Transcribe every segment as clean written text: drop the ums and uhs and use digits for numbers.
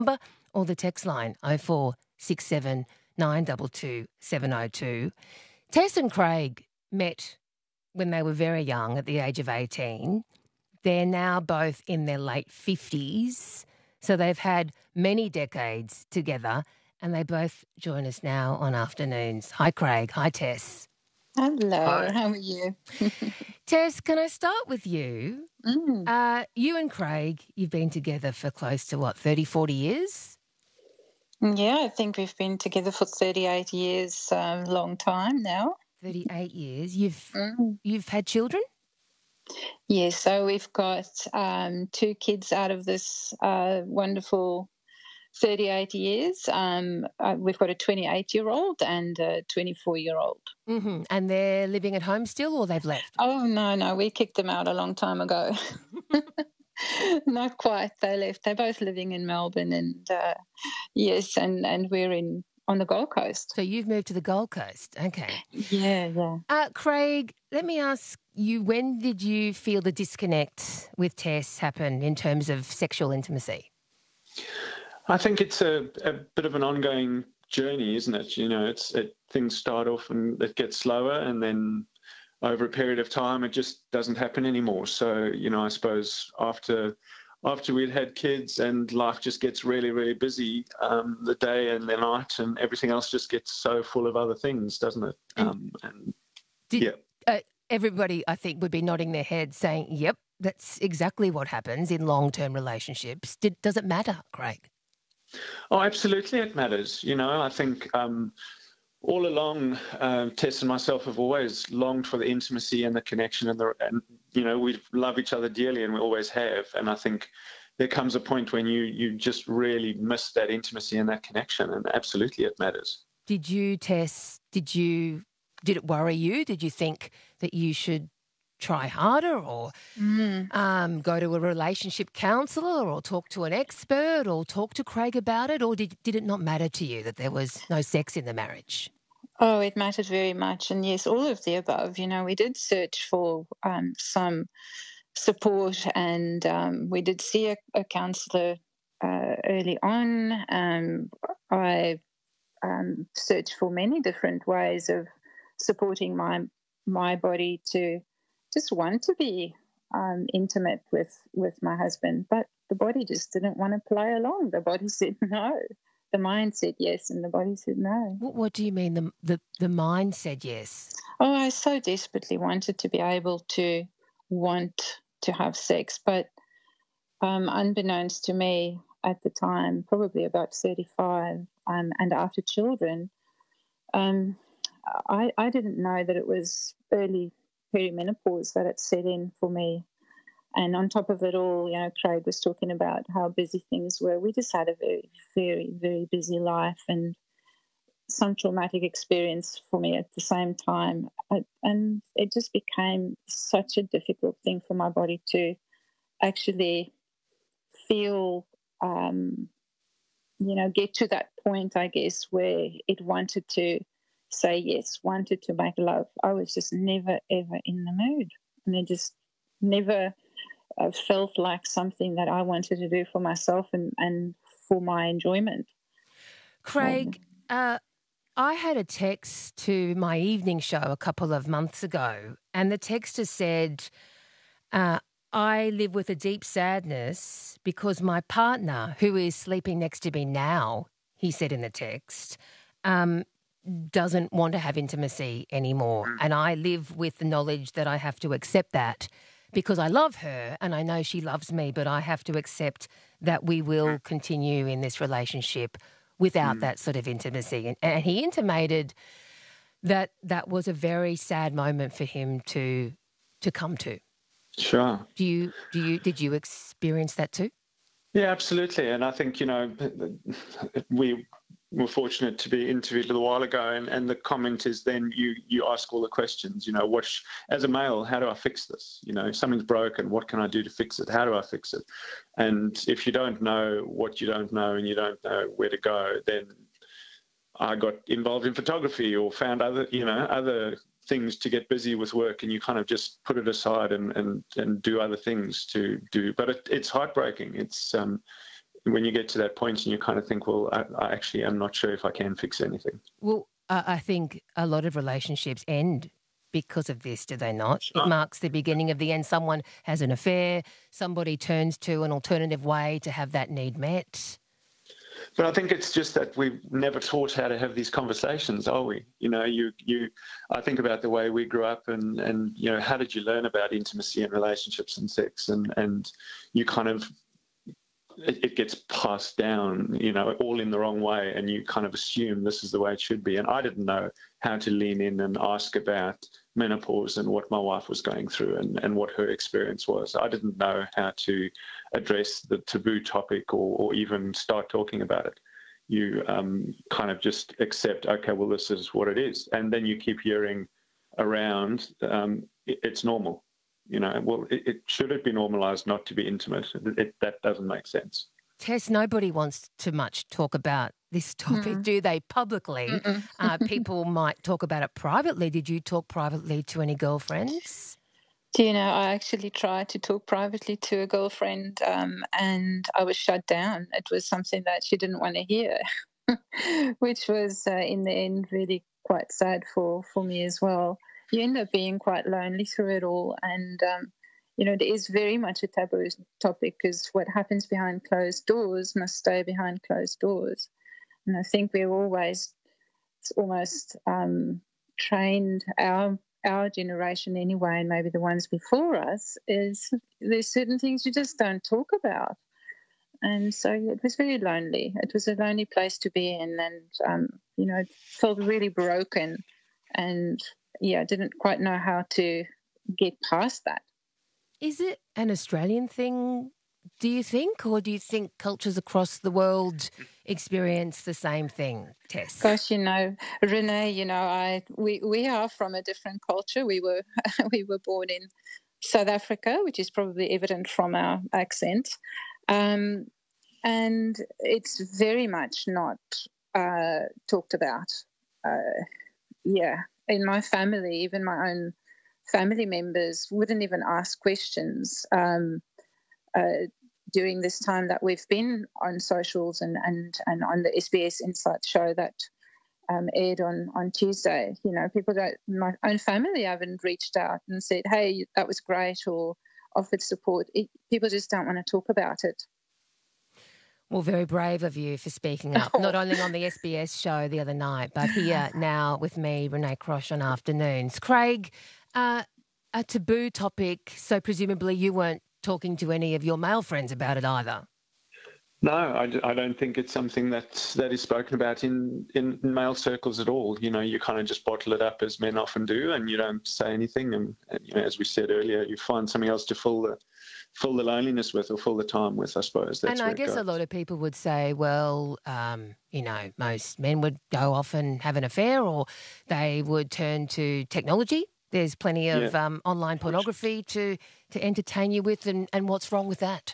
number or the text line 0467 922 702. Tess and Craig met when they were very young at the age of 18. They're now both in their late 50s, so they've had many decades together, and they both join us now on Afternoons. Hi, Craig. Hi, Tess. Hello, Hi. how are you? Tess, can I start with you? Mm. You and Craig, you've been together for close to, 30, 40 years? Yeah, I think we've been together for 38 years, long time now. 38 years. Mm. You've had children? Yes, so we've got 2 kids out of this wonderful 38 years. We've got a 28-year-old and a 24-year-old. Mm-hmm. And they're living at home still, or they've left? Oh, no, we kicked them out a long time ago. Not quite. They left. They're both living in Melbourne, and yes, and we're on the Gold Coast. So you've moved to the Gold Coast. Okay. Yeah. Craig, let me ask you, when did you feel the disconnect with Tess happen in terms of sexual intimacy? I think it's a bit of an ongoing journey, isn't it? You know, things start off and it gets slower, and then over a period of time, it just doesn't happen anymore. So, you know, I suppose after we'd had kids and life just gets really, really busy, the day and the night and everything else just gets so full of other things, doesn't it? Everybody, I think, would be nodding their head saying, yep, that's exactly what happens in long-term relationships. Does it matter, Craig? Oh, absolutely it matters. You know, I think all along, Tess and myself have always longed for the intimacy and the connection and you know, we love each other dearly and we always have. And I think there comes a point when you just really miss that intimacy and that connection, and absolutely it matters. Did you, Tess, did it worry you? Did you think that you should try harder or go to a relationship counsellor or talk to an expert or talk to Craig about it? Or did it not matter to you that there was no sex in the marriage? Oh, it mattered very much. And yes, all of the above. You know, we did search for some support, and we did see a counsellor early on. I searched for many different ways of supporting my body to just want to be intimate with my husband, but the body just didn't want to play along. The body said no. The mind said yes, and the body said no. What do you mean the mind said yes? Oh, I so desperately wanted to be able to want to have sex, but unbeknownst to me at the time, probably about 35, and after children, I didn't know that it was early perimenopause that had set in for me. And on top of it all, you know, Craig was talking about how busy things were. We just had a very, very, very busy life and some traumatic experience for me at the same time. And it just became such a difficult thing for my body to actually feel, get to that point, I guess, where it wanted to say yes, wanted to make love. I was just never, ever in the mood. And it just never felt like something that I wanted to do for myself and for my enjoyment. Craig, I had a text to my evening show a couple of months ago, and the texter said, I live with a deep sadness because my partner, who is sleeping next to me now, he said in the text, doesn't want to have intimacy anymore. And I live with the knowledge that I have to accept that because I love her and I know she loves me, but I have to accept that we will continue in this relationship without that sort of intimacy. And he intimated that that was a very sad moment for him to come to. Sure. Did you experience that too? Yeah, absolutely. And I think, you know, we were fortunate to be interviewed a little while ago, and the comment is then you ask all the questions, you know, as a male, how do I fix this? You know, something's broken, what can I do to fix it? How do I fix it? And if you don't know what you don't know and you don't know where to go, then I got involved in photography or found other things to get busy with work, and you kind of just put it aside and do other things to do. But it's heartbreaking. It's when you get to that point and you kind of think, well, I actually am not sure if I can fix anything. Well, I think a lot of relationships end because of this, do they not? It marks the beginning of the end. Someone has an affair, somebody turns to an alternative way to have that need met. But I think it's just that we've never taught how to have these conversations, are we? You know, I think about the way we grew up and you know, how did you learn about intimacy and relationships and sex? And you kind of, it gets passed down, you know, all in the wrong way, and you kind of assume this is the way it should be. And I didn't know how to lean in and ask about menopause and what my wife was going through and what her experience was. I didn't know how to address the taboo topic or even start talking about it. You kind of just accept, okay, well, this is what it is. And then you keep hearing around, it's normal. You know, well, should it be normalised not to be intimate? That doesn't make sense. Tess, nobody wants to much talk about this topic, do they, publicly? People might talk about it privately. Did you talk privately to any girlfriends? Do you know, I actually tried to talk privately to a girlfriend and I was shut down. It was something that she didn't want to hear, which was, in the end, really quite sad for me as well. You end up being quite lonely through it all. And, you know, it is very much a taboo topic because what happens behind closed doors must stay behind closed doors. And I think we're always almost trained, our generation anyway, and maybe the ones before us, is there's certain things you just don't talk about. And so it was very lonely. It was a lonely place to be in and, you know, it felt really broken and, yeah, didn't quite know how to get past that. Is it an Australian thing, do you think, or do you think cultures across the world experience the same thing, Tess? Gosh, you know, Renee, you know, we are from a different culture. We were born in South Africa, which is probably evident from our accent, and it's very much not talked about. In my family, even my own family members wouldn't even ask questions during this time that we've been on socials and on the SBS Insight show that aired on Tuesday. You know, people don't, my own family haven't reached out and said, hey, that was great, or offered support. People just don't want to talk about it. Well, very brave of you for speaking up, not only on the SBS show the other night, but here now with me, Renee Crosh, on Afternoons. Craig, a taboo topic, so presumably you weren't talking to any of your male friends about it either. No, I don't think it's something that is spoken about in male circles at all. You know, you kind of just bottle it up as men often do, and you don't say anything. And you know, as we said earlier, you find something else to fill the loneliness with or fill the time with, I suppose. That's and I guess a lot of people would say, well, you know, most men would go off and have an affair, or they would turn to technology. There's plenty of online pornography to entertain you with, and what's wrong with that?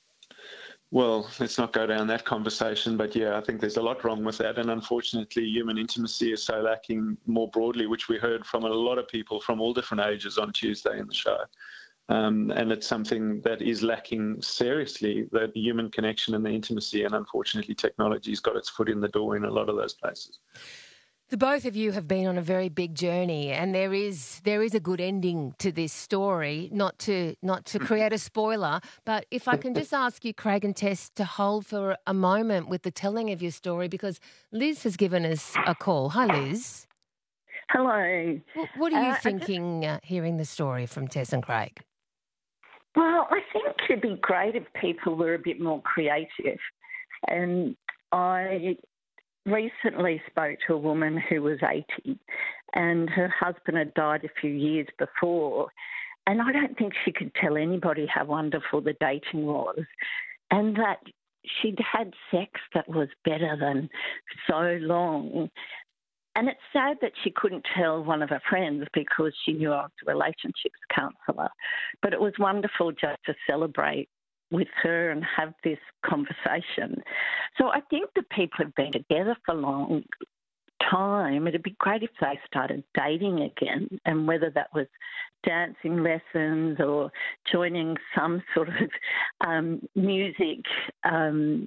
Well, let's not go down that conversation, but yeah, I think there's a lot wrong with that. And unfortunately, human intimacy is so lacking more broadly, which we heard from a lot of people from all different ages on Tuesday in the show. And it's something that is lacking seriously, the human connection and the intimacy. And unfortunately, technology's got its foot in the door in a lot of those places. The both of you have been on a very big journey, and there is a good ending to this story. Not to create a spoiler, but if I can just ask you, Craig and Tess, to hold for a moment with the telling of your story, because Liz has given us a call. Hi, Liz. Hello. What are you thinking hearing the story from Tess and Craig? Well, I think it'd be great if people were a bit more creative. And I recently spoke to a woman who was 80 and her husband had died a few years before, and I don't think she could tell anybody how wonderful the dating was, and that she'd had sex that was better than so long. And it's sad that she couldn't tell one of her friends because she knew I was a relationships counsellor, but it was wonderful just to celebrate with her and have this conversation. So I think the people have been together for a long time. It'd be great if they started dating again, and whether that was dancing lessons or joining some sort of music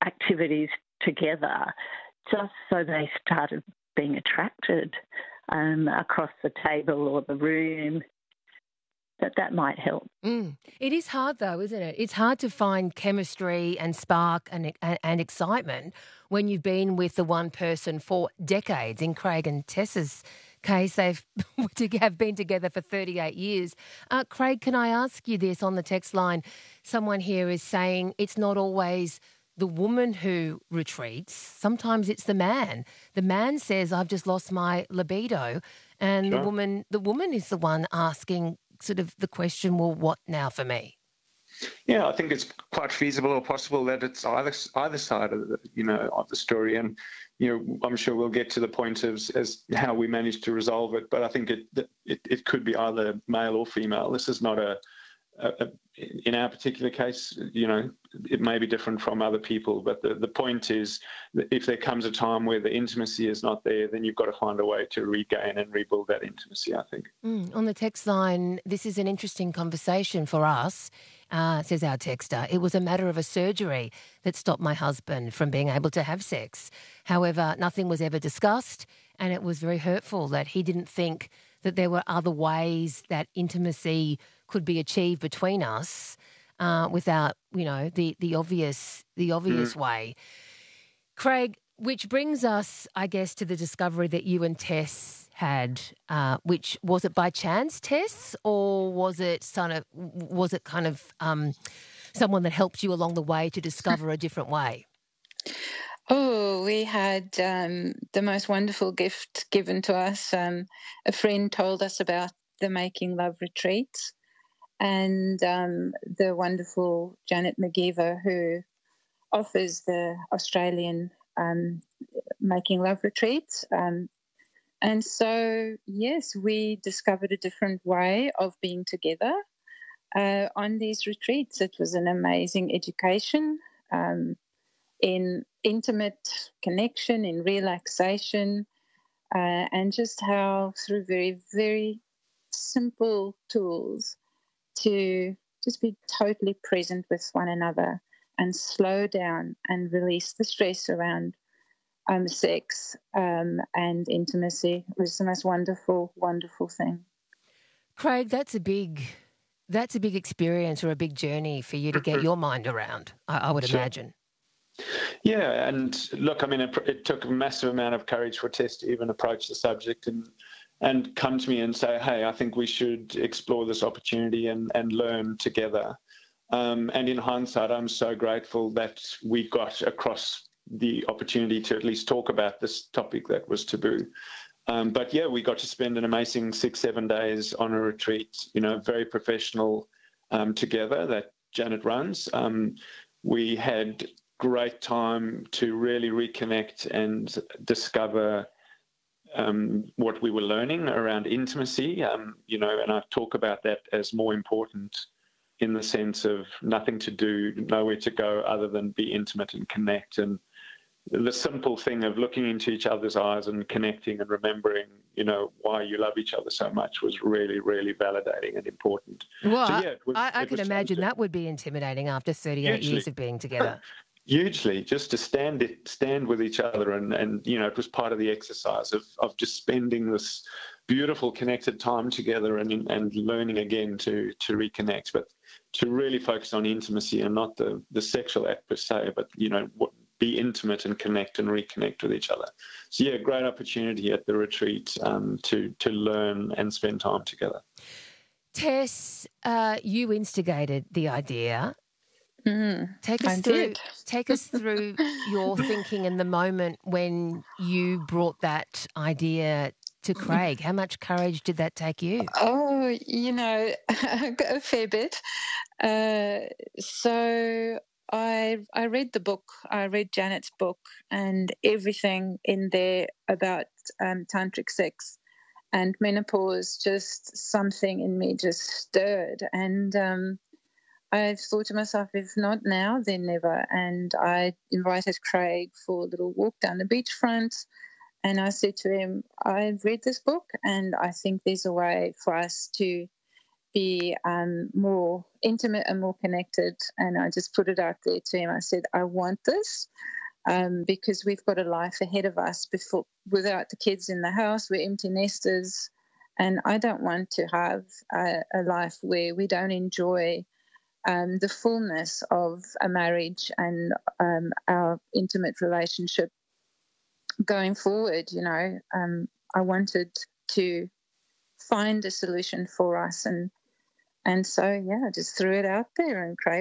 activities together, just so they started being attracted across the table or the room, that might help. It is hard though, isn't it? It's hard to find chemistry and spark and excitement when you've been with the one person for decades. In Craig and Tess's case, they've have been together for 38 years. Craig, can I ask you this on the text line? Someone here is saying it's not always the woman who retreats. Sometimes it's the man. The man says, I've just lost my libido. And Sure. the woman is the one asking sort of the question, well, what now for me? Yeah, I think it's quite feasible or possible that it's either side of the story, and I'm sure we'll get to the point of as how we manage to resolve it. But I think it could be either male or female. This is not in our particular case, it may be different from other people, but the point is that if there comes a time where the intimacy is not there, then you've got to find a way to regain and rebuild that intimacy, I think. On the text line, this is an interesting conversation for us, says our texter. It was a matter of a surgery that stopped my husband from being able to have sex. However, nothing was ever discussed, and it was very hurtful that he didn't think that there were other ways that intimacy could be achieved between us without, the obvious way. Craig, which brings us, I guess, to the discovery that you and Tess had, which was it by chance, Tess, or was it kind of someone that helped you along the way to discover a different way? Oh, we had the most wonderful gift given to us. A friend told us about the Making Love retreats, and the wonderful Janet McGeever, who offers the Australian Making Love retreats. And so, yes, we discovered a different way of being together on these retreats. It was an amazing education in intimate connection, in relaxation, and just how through very, very simple tools to just be totally present with one another and slow down and release the stress around sex and intimacy. It was the most wonderful, wonderful thing. Craig, that's a big experience or a big journey for you to get your mind around, I would imagine. Yeah, and look, I mean, it took a massive amount of courage for Tess to even approach the subject and come to me and say, hey, I think we should explore this opportunity and learn together. And in hindsight, I'm so grateful that we got across the opportunity to at least talk about this topic that was taboo. But yeah, we got to spend an amazing 6-7 days on a retreat, very professional together that Janet runs. We had great time to really reconnect and discover what we were learning around intimacy, and I talk about that as more important in the sense of nothing to do, nowhere to go other than be intimate and connect. And the simple thing of looking into each other's eyes and connecting and remembering, why you love each other so much was really, really validating and important. Well, so, yeah, I could imagine that would be intimidating after 38 years of being together. Hugely, just to stand with each other, and it was part of the exercise of just spending this beautiful connected time together and learning again to reconnect, but to really focus on intimacy and not the sexual act per se, but be intimate and connect and reconnect with each other. So yeah, great opportunity at the retreat to learn and spend time together. Tess, you instigated the idea. Take us through your thinking in the moment when you brought that idea to Craig. How much courage did that take you? Oh, a fair bit. So I read the book. I read Janet's book, and everything in there about tantric sex and menopause, just something in me just stirred. And I thought to myself, if not now, then never. And I invited Craig for a little walk down the beachfront. And I said to him, I've read this book and I think there's a way for us to be more intimate and more connected. And I just put it out there to him. I said, I want this because we've got a life ahead of us without the kids in the house. We're empty nesters. And I don't want to have a life where we don't enjoy the fullness of a marriage and our intimate relationship going forward. I wanted to find a solution for us, and so I just threw it out there, and Craig